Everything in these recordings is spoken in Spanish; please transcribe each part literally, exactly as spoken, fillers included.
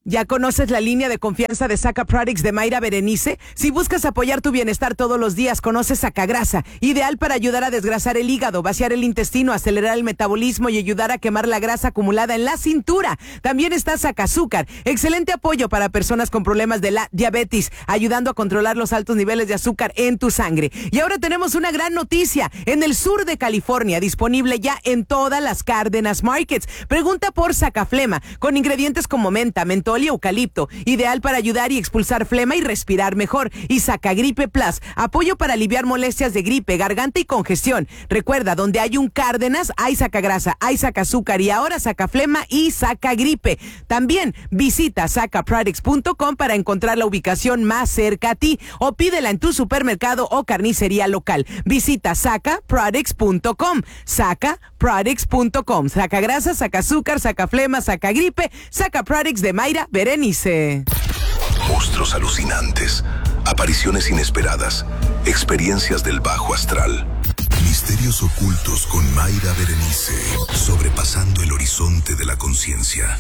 ¿Ya conoces la línea de confianza de Saca Products de Mayra Berenice? Si buscas apoyar tu bienestar todos los días, conoce Sacagrasa, ideal para ayudar a desgrasar el hígado, vaciar el intestino, acelerar el metabolismo y ayudar a quemar la grasa acumulada en la cintura. También está Sacazúcar, excelente apoyo para personas con problemas de la diabetes, ayudando a controlar los altos niveles de azúcar en tu sangre. Y ahora tenemos una gran noticia, en el sur de California, disponible ya en todas las Cárdenas Markets. Pregunta por Sacaflema, con ingredientes como menta, mentol y eucalipto, ideal para ayudar y expulsar flema y respirar mejor. Y Sacagripe Plus, apoyo para aliviar molestias de gripe, garganta y congestión. Recuerda, donde hay un Cárdenas, hay Sacagrasa, hay Sacazúcar y ahora Sacaflema y Sacagripe. También visita saca products punto com para encontrar la ubicación más cerca a ti o pídela en tu supermercado o carnicería local. Visita saca products punto com, saca products punto com. Sacagrasa, Sacazúcar, Sacaflema, Sacagripe, Saca Products de Mayra Berenice. Monstruos alucinantes, apariciones inesperadas, experiencias del bajo astral. Misterios ocultos con Mayra Berenice, sobrepasando el horizonte de la conciencia.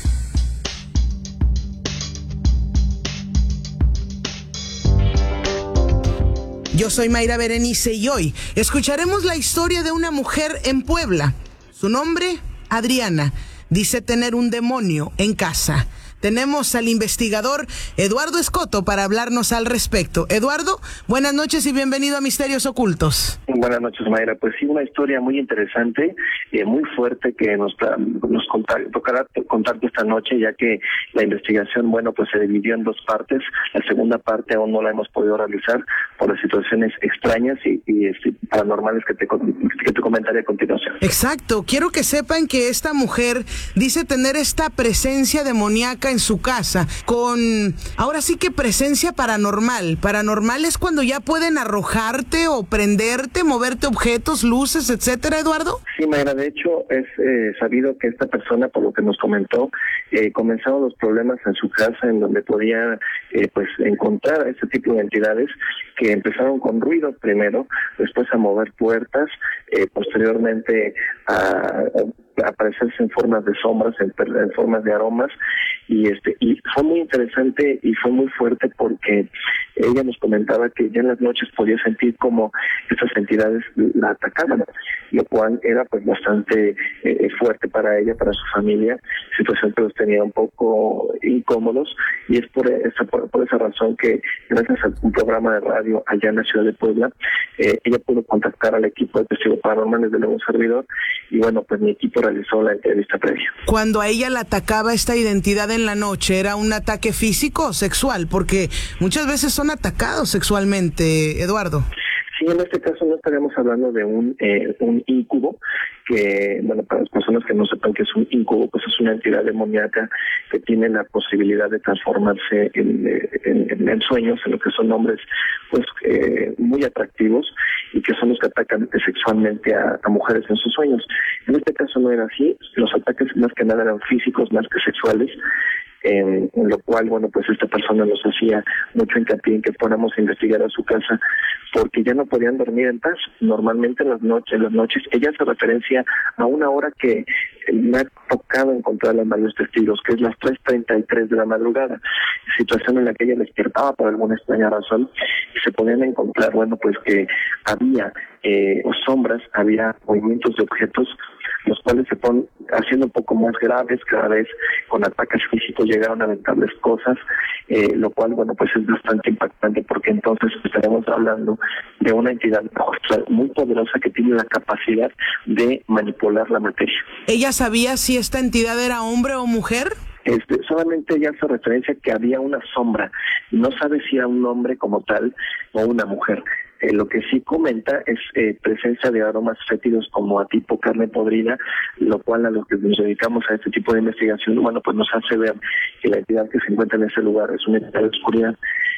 Yo soy Mayra Berenice y hoy escucharemos la historia de una mujer en Puebla. Su nombre, Adriana. Dice tener un demonio en casa. Tenemos al investigador Eduardo Escoto para hablarnos al respecto. Eduardo, buenas noches y bienvenido a Misterios Ocultos. Buenas noches, Mayra. Pues sí, una historia muy interesante, eh, muy fuerte que nos, nos contar, tocará contarte esta noche, ya que la investigación, bueno, pues se dividió en dos partes. La segunda parte aún no la hemos podido realizar por las situaciones extrañas y, y este, paranormales que te, que te comentaré a continuación. Exacto. Quiero que sepan que esta mujer dice tener esta presencia demoníaca en su casa, con ahora sí que presencia paranormal. Paranormal es cuando ya pueden arrojarte o prenderte, moverte objetos, luces, etcétera, Eduardo. Sí, Mayra, de hecho es eh, sabido que esta persona, por lo que nos comentó, eh, comenzaron los problemas en su casa, en donde podía eh, pues encontrar este tipo de entidades que empezaron con ruidos primero, después a mover puertas, eh, posteriormente a, a aparecerse en formas de sombras, en, en formas de aromas, y este y fue muy interesante y fue muy fuerte porque ella nos comentaba que ya en las noches podía sentir como estas entidades la atacaban, lo cual era pues bastante eh, fuerte para ella, para su familia, situación que los tenía un poco incómodos, y es por esa por, por esa razón que gracias a un programa de radio allá en la ciudad de Puebla, eh, ella pudo contactar al equipo de testigos paranormales de un servidor, y bueno, pues mi equipo realizó la entrevista previa. Cuando a ella la atacaba esta identidad en la noche, ¿era un ataque físico o sexual? Porque muchas veces son atacados sexualmente, Eduardo. Sí, en este caso no estaríamos hablando de un eh, un incubo, que, bueno, para las personas que no sepan que es un incubo, pues es una entidad demoníaca que tiene la posibilidad de transformarse en, en, en sueños, en lo que son hombres pues eh, muy atractivos, y que son los que atacan sexualmente a, a mujeres en sus sueños. En este caso no era así, los ataques más que nada eran físicos más que sexuales. En, en lo cual, bueno, pues esta persona nos hacía mucho hincapié en que fuéramos a investigar a su casa, porque ya no podían dormir en paz. Normalmente en las noches, en las noches, ella hace referencia a una hora que me ha tocado encontrar a varios testigos, que es las tres treinta y tres de la madrugada, situación en la que ella despertaba por alguna extraña razón, y se podían encontrar, bueno, pues que había eh, sombras, había movimientos de objetos, los cuales se ponen haciendo un poco más graves, cada vez con ataques físicos llegaron a aventarles cosas, eh, lo cual, bueno, pues es bastante impactante, porque entonces estaremos hablando de una entidad muy poderosa que tiene la capacidad de manipular la materia. ¿Ella sabía si esta entidad era hombre o mujer? Este, solamente ella hace referencia que había una sombra, no sabe si era un hombre como tal o una mujer. Eh, lo que sí comenta es eh, presencia de aromas fétidos como a tipo carne podrida, lo cual a los que nos dedicamos a este tipo de investigación, bueno, pues nos hace ver que la entidad que se encuentra en ese lugar es una entidad de oscuridad.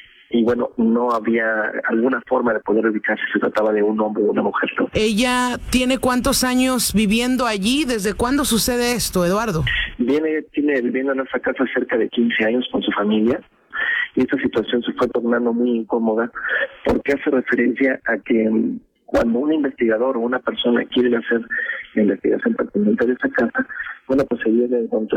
Y bueno, no había alguna forma de poder ubicar si se trataba de un hombre o una mujer, ¿no? ¿Ella tiene cuántos años viviendo allí? ¿Desde cuándo sucede esto, Eduardo? Viene, tiene viviendo en nuestra casa cerca de quince años con su familia, y esta situación se fue tornando muy incómoda porque hace referencia a que cuando un investigador o una persona quiere hacer la investigación pertinente de esa casa, bueno, pues se debe encontrar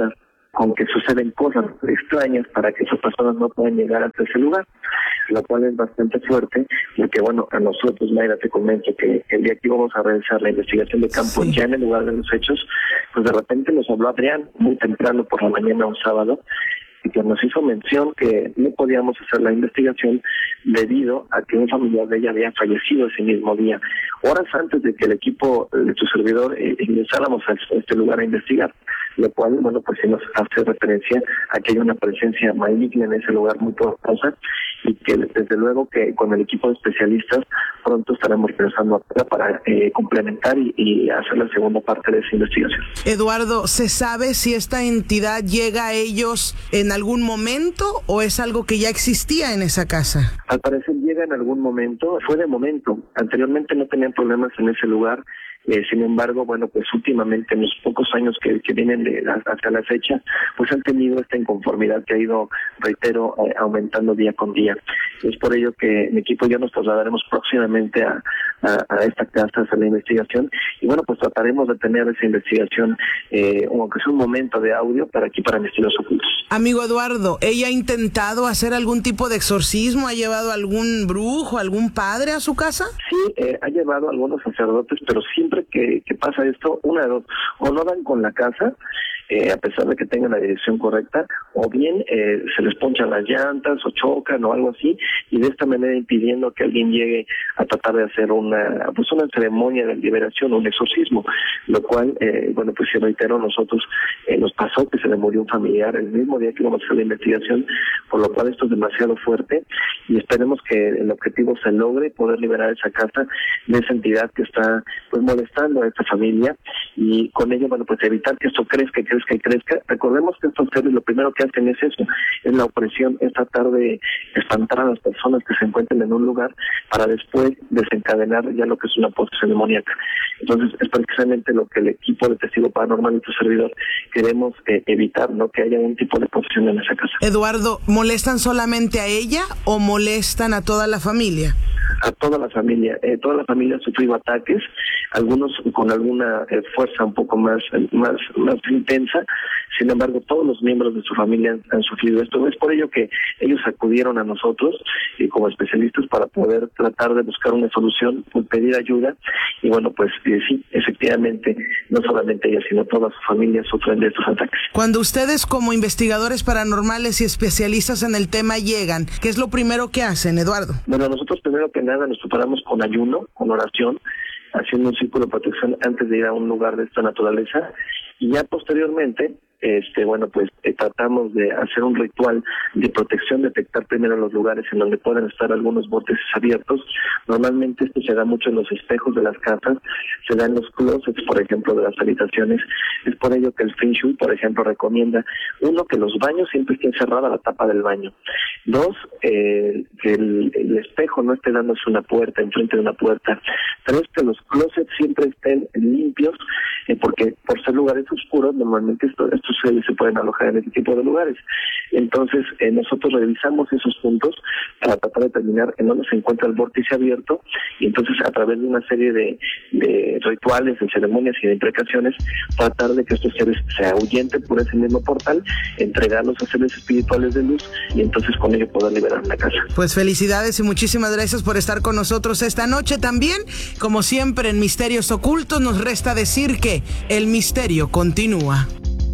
con que suceden cosas extrañas para que esas personas no puedan llegar hasta ese lugar, lo cual es bastante fuerte, porque bueno, a nosotros, Mayra, te comento que el día que íbamos a realizar la investigación de campo sí. ya en el lugar de los hechos, pues de repente nos habló Adrián muy temprano por la mañana un sábado, y que nos hizo mención que no podíamos hacer la investigación debido a que un familiar de ella había fallecido ese mismo día, horas antes de que el equipo de tu servidor eh, ingresáramos a este lugar a investigar, lo cual, bueno, pues sí nos hace referencia a que hay una presencia maligna en ese lugar muy poderosa y que desde luego que con el equipo de especialistas pronto estaremos regresando a para eh, complementar y, y hacer la segunda parte de esa investigación. Eduardo, ¿se sabe si esta entidad llega a ellos en algún momento o es algo que ya existía en esa casa? Al parecer llega en algún momento, fue de momento. Anteriormente no tenían problemas en ese lugar. Eh, sin embargo, bueno, pues últimamente en los pocos años que, que vienen de, hasta la fecha, pues han tenido esta inconformidad que ha ido, reitero, eh, aumentando día con día. Es por ello que mi equipo y yo nos trasladaremos próximamente a, a, a esta casa a hacer la investigación y bueno, pues trataremos de tener esa investigación, eh, aunque sea un momento de audio para aquí, para Misterios Ocultos. Amigo Eduardo, ¿ella ha intentado hacer algún tipo de exorcismo? ¿Ha llevado algún brujo, algún padre a su casa? Sí, eh, ha llevado a algunos sacerdotes, pero siempre Que, que pasa esto, una de dos, o no dan con la casa, eh, a pesar de que tengan la dirección correcta, o bien eh, se les ponchan las llantas o chocan o algo así, y de esta manera impidiendo que alguien llegue a tratar de hacer una pues una ceremonia de liberación, un exorcismo, lo cual, eh, bueno, pues si reitero, nosotros eh, nos pasó que se le murió un familiar el mismo día que íbamos a hacer la investigación, por lo cual esto es demasiado fuerte, y esperemos que el objetivo se logre, poder liberar esa casa de esa entidad que está pues molestando a esta familia, y con ello, bueno, pues evitar que esto crezca y crezca y crezca. Recordemos que estos seres lo primero que hacen es eso, es la opresión, es tratar de espantar a las personas que se encuentren en un lugar para después desencadenar ya lo que es una posesión demoníaca. Entonces es precisamente lo que el equipo de Testigo Paranormal y tu servidor queremos eh, evitar, ¿no? Que haya un tipo de posesión en esa casa. Eduardo, ¿molestan solamente a ella o molestan a toda la familia? A toda la familia, eh, toda la familia ha sufrido ataques, algunos con alguna eh, fuerza un poco más, más, más intensa. Sin embargo, todos los miembros de su familia han, han sufrido esto. Es por ello que ellos acudieron a nosotros y como especialistas para poder tratar de buscar una solución, pedir ayuda. Y bueno, pues eh, sí, efectivamente, no solamente ella, sino toda su familia sufren de estos ataques. Cuando ustedes como investigadores paranormales y especialistas en el tema llegan, ¿qué es lo primero que hacen, Eduardo? Bueno, nosotros primero que nada nos preparamos con ayuno, con oración, haciendo un círculo de protección antes de ir a un lugar de esta naturaleza, y ya posteriormente este bueno pues eh, tratamos de hacer un ritual de protección, detectar primero los lugares en donde pueden estar algunos vórtices abiertos. Normalmente esto se da mucho en los espejos de las casas, se da en los closets, por ejemplo, de las habitaciones. Es por ello que el Feng Shui, por ejemplo, recomienda, uno, que los baños siempre estén cerrada la tapa del baño. Dos, eh, que el, el espejo no esté dándose una puerta, enfrente de una puerta. Tres, que los closets siempre estén limpios, eh, porque por ser lugares oscuros, normalmente esto, estos seres se pueden alojar en este tipo de lugares. Entonces, eh, nosotros revisamos esos puntos para tratar de determinar en dónde se encuentra el vórtice abierto, y entonces a través de una serie de, de rituales, de ceremonias y de imprecaciones, tratar de que estos seres se ahuyenten por ese mismo portal, entregarlos a seres espirituales de luz, y entonces con ello poder liberar la casa. Pues felicidades y muchísimas gracias por estar con nosotros esta noche también. Como siempre en Misterios Ocultos, nos resta decir que el misterio continúa.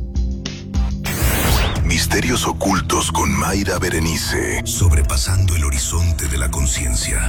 Misterios Ocultos con Mayra Berenice, sobrepasando el horizonte de la conciencia.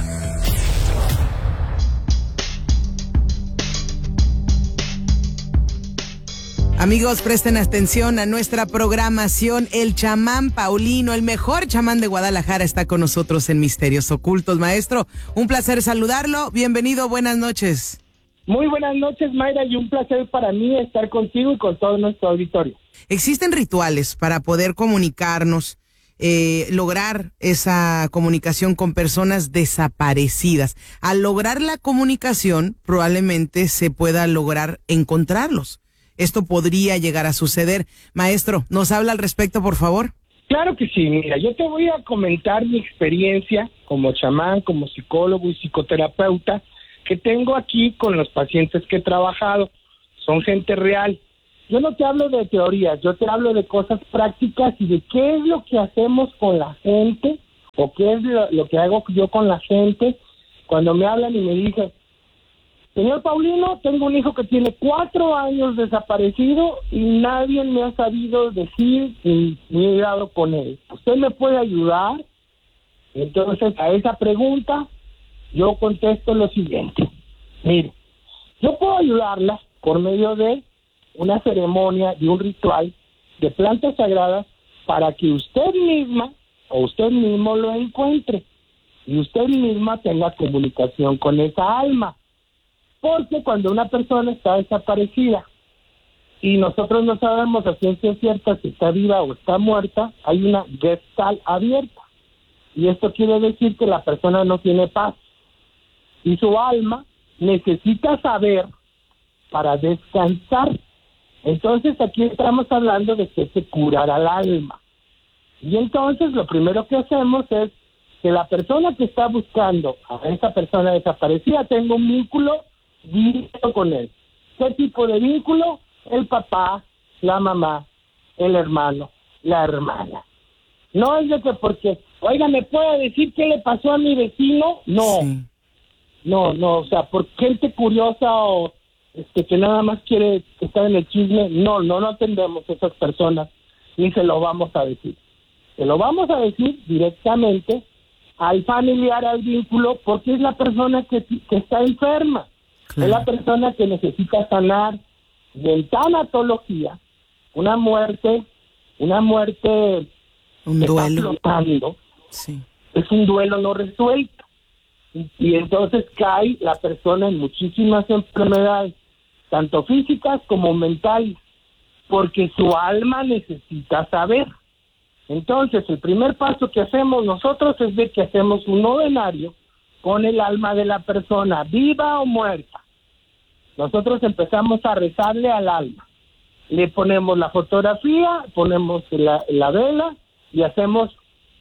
Amigos, presten atención a nuestra programación. El chamán Paulino, el mejor chamán de Guadalajara, está con nosotros en Misterios Ocultos. Maestro, un placer saludarlo. Bienvenido, buenas noches. Muy buenas noches, Mayra, y un placer para mí estar contigo y con todo nuestro auditorio. ¿Existen rituales para poder comunicarnos, eh, lograr esa comunicación con personas desaparecidas? Al lograr la comunicación, probablemente se pueda lograr encontrarlos. Esto podría llegar a suceder. Maestro, ¿nos habla al respecto, por favor? Claro que sí, mira, yo te voy a comentar mi experiencia como chamán, como psicólogo y psicoterapeuta que tengo aquí con los pacientes que he trabajado. Son gente real. yo no te hablo de teorías, yo te hablo de cosas prácticas y de qué es lo que hacemos con la gente o qué es lo, lo que hago yo con la gente cuando me hablan y me dicen, señor Paulino, tengo un hijo que tiene cuatro años desaparecido y nadie me ha sabido decir ni, ni he dado con él. ¿Usted me puede ayudar? Entonces, a esa pregunta, yo contesto lo siguiente. Mire, yo puedo ayudarla por medio de una ceremonia, de un ritual de plantas sagradas para que usted misma o usted mismo lo encuentre y usted misma tenga comunicación con esa alma. Porque cuando una persona está desaparecida y nosotros no sabemos a ciencia cierta si está viva o está muerta, hay una gestalt abierta. Y esto quiere decir que la persona no tiene paz. Y su alma necesita saber para descansar. Entonces aquí estamos hablando de que se curará el alma. Y entonces lo primero que hacemos es que la persona que está buscando a esa persona desaparecida tenga un vínculo directo con él. ¿Qué tipo de vínculo? El papá, la mamá, el hermano, la hermana. No es de que porque, oiga, ¿me puede decir qué le pasó a mi vecino? No, sí. no, no, o sea, por gente curiosa o este que nada más quiere estar en el chisme, no, no, no atendemos a esas personas, ni se lo vamos a decir. Se lo vamos a decir directamente al familiar, al vínculo, porque es la persona que, que está enferma. Claro. Es la persona que necesita sanar de tanatología, una muerte, una muerte un que duelo. está flotando, sí. Es un duelo no resuelto. Y, y entonces cae la persona en muchísimas enfermedades, tanto físicas como mentales, porque su alma necesita saber. Entonces, el primer paso que hacemos nosotros es de que hacemos un novenario con el alma de la persona, viva o muerta. Nosotros empezamos a rezarle al alma. Le ponemos la fotografía, ponemos la, la vela y hacemos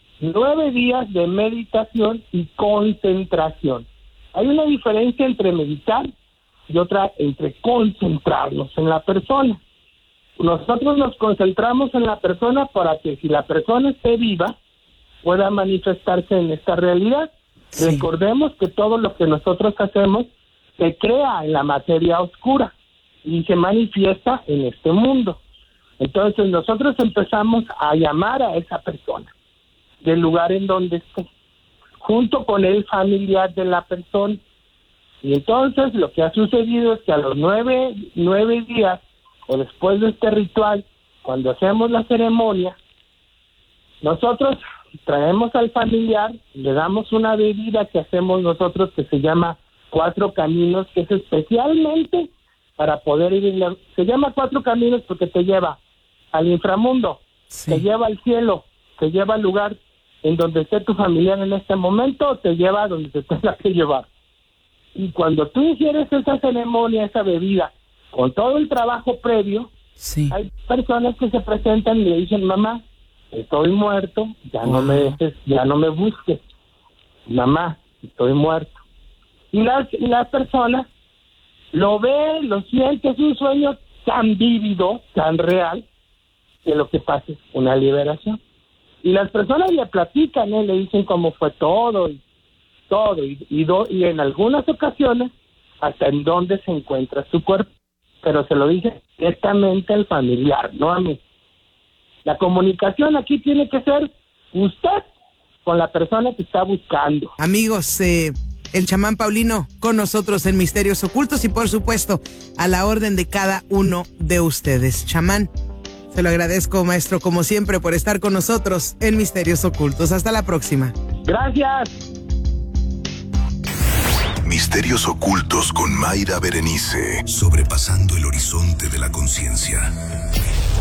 nueve días de meditación y concentración. Hay una diferencia entre meditar y otra entre concentrarnos en la persona. Nosotros nos concentramos en la persona para que si la persona esté viva, pueda manifestarse en esta realidad. Sí. Recordemos que todo lo que nosotros hacemos se crea en la materia oscura y se manifiesta en este mundo. Entonces nosotros empezamos a llamar a esa persona del lugar en donde esté, junto con el familiar de la persona. Y entonces lo que ha sucedido es que a los nueve, nueve días o después de este ritual, cuando hacemos la ceremonia, nosotros traemos al familiar, le damos una bebida que hacemos nosotros que se llama Cuatro Caminos, que es especialmente para poder ir, se llama Cuatro Caminos porque te lleva al inframundo, sí. Te lleva al cielo, te lleva al lugar en donde esté tu familiar en este momento, te lleva a donde te tenga que llevar. Y cuando tú ingieres esa ceremonia, esa bebida, con todo el trabajo previo, sí. Hay personas que se presentan y le dicen, mamá, estoy muerto, ya wow. no me dejes, ya no me busques, mamá, estoy muerto. Y las, y las personas lo ven, lo sienten, es un sueño tan vívido, tan real, que lo que pasa es una liberación. Y las personas le platican, ¿eh? Le dicen cómo fue todo, y todo, y, y, do, y en algunas ocasiones hasta en dónde se encuentra su cuerpo. Pero se lo dice directamente al familiar, no a mí. La comunicación aquí tiene que ser usted con la persona que está buscando. Amigos, eh, el chamán Paulino con nosotros en Misterios Ocultos y por supuesto a la orden de cada uno de ustedes. Chamán, se lo agradezco, maestro, como siempre, por estar con nosotros en Misterios Ocultos. Hasta la próxima. Gracias. Misterios Ocultos con Mayra Berenice. Sobrepasando el horizonte de la conciencia.